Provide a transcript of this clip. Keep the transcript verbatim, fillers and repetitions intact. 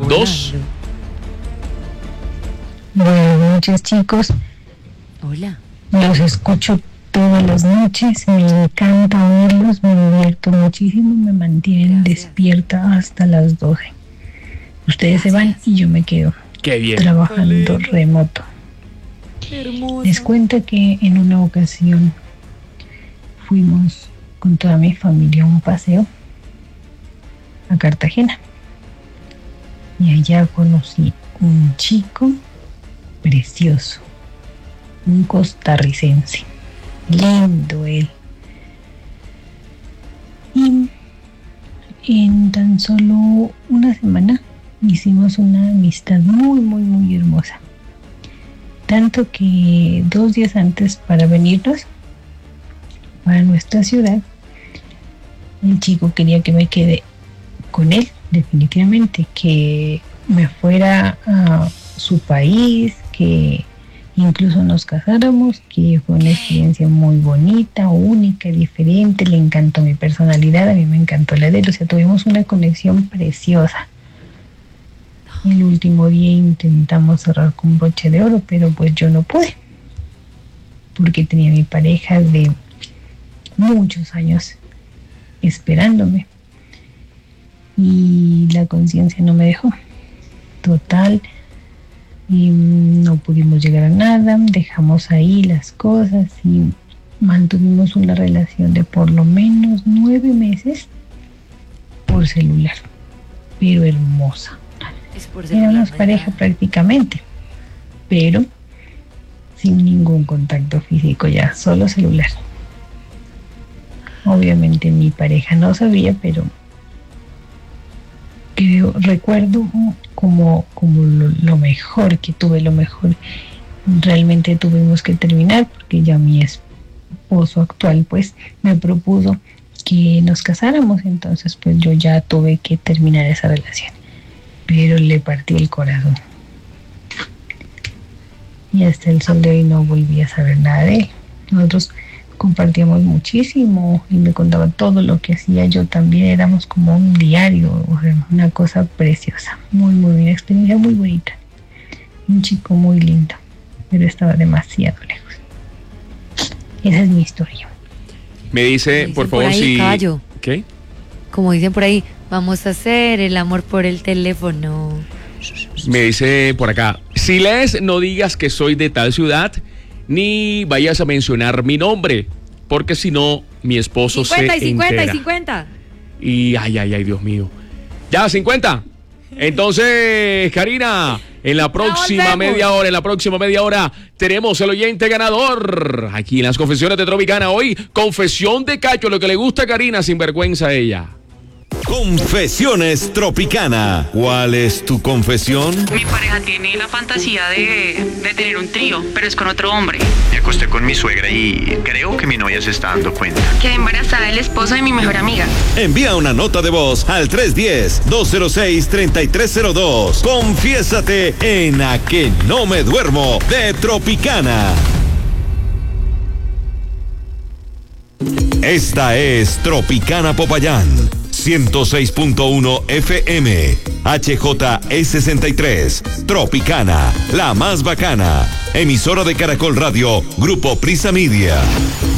dos. Buenas noches, chicos. Hola. Los escucho todas las noches, me encanta oírlos, me divierto muchísimo, me mantienen Gracias. despierta hasta las doce. Ustedes se van y yo me quedo Qué bien. trabajando remoto. Hermosa. Les cuento que en una ocasión fuimos con toda mi familia a un paseo a Cartagena y allá conocí un chico precioso, un costarricense, lindo él, y en tan solo una semana hicimos una amistad muy muy muy hermosa, tanto que dos días antes para venirnos para nuestra ciudad, el chico quería que me quede con él, definitivamente, que me fuera a su país, que incluso nos casáramos, que fue una experiencia muy bonita, única, diferente, le encantó mi personalidad, a mí me encantó la de él, o sea, tuvimos una conexión preciosa. El último día intentamos cerrar con broche de oro, pero pues yo no pude, porque tenía mi pareja de muchos años esperándome y la conciencia no me dejó. Total, y no pudimos llegar a nada, dejamos ahí las cosas y mantuvimos una relación de por lo menos nueve meses por celular, pero hermosa. Es por celular, Éramos ¿no? pareja prácticamente, pero sin ningún contacto físico, ya solo celular. Obviamente mi pareja no sabía, pero creo, recuerdo como, como lo, lo mejor que tuve, lo mejor. Realmente tuvimos que terminar porque ya mi esposo actual pues me propuso que nos casáramos, entonces pues yo ya tuve que terminar esa relación, pero le partí el corazón y hasta el sol de hoy no volví a saber nada de él. Nosotros compartíamos muchísimo y me contaba todo lo que hacía, yo también, éramos como un diario, o sea, una cosa preciosa, muy muy una experiencia muy bonita, un chico muy lindo, pero estaba demasiado lejos. Esa es mi historia. Me dice, Dicen por por favor, ahí, si... caballo. ¿Qué? Como dicen por ahí, vamos a hacer el amor por el teléfono. Me dice por acá, si lees, no digas que soy de tal ciudad, ni vayas a mencionar mi nombre, porque si no, mi esposo cincuenta se y cincuenta entera. y cincuenta. Y ay, ay, ay, Dios mío. Ya, cincuenta. Entonces, Karina, en la próxima volvemos. media hora, en la próxima media hora, tenemos el oyente ganador. Aquí en las confesiones de Tropicana. Hoy, confesión de Cacho, lo que le gusta a Karina, sin vergüenza a ella. Confesiones Tropicana. ¿Cuál es tu confesión? Mi pareja tiene la fantasía de, de tener un trío, pero es con otro hombre. Me acosté con mi suegra y creo que mi novia se está dando cuenta. Quedé embarazada del esposo de mi mejor amiga. Envía una nota de voz al tres uno cero, dos cero seis, tres tres cero dos. Confiésate en A Que No Me Duermo de Tropicana. Esta es Tropicana Popayán, ciento seis punto uno F M, H J E sesenta y tres, Tropicana, la más bacana, emisora de Caracol Radio, Grupo Prisa Media.